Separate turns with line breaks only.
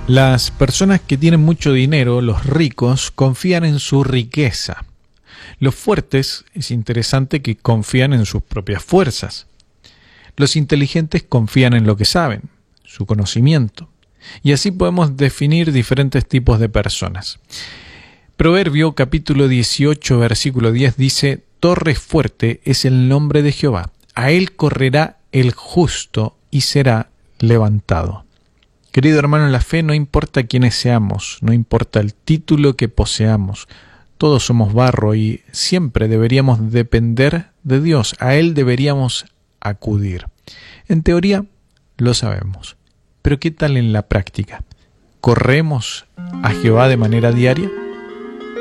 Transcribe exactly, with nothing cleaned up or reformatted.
Las personas que tienen mucho dinero, los ricos, confían en su riqueza. Los fuertes, es interesante que confían en sus propias fuerzas. Los inteligentes confían en lo que saben, su conocimiento. Y así podemos definir diferentes tipos de personas. Proverbio capítulo dieciocho, versículo diez dice: Torre fuerte es el nombre de Jehová. A él correrá el justo y será levantado. Querido hermano en la fe, no importa quiénes seamos, no importa el título que poseamos, todos somos barro y siempre deberíamos depender de Dios, a Él deberíamos acudir. En teoría lo sabemos, pero ¿qué tal en la práctica? ¿Corremos a Jehová de manera diaria?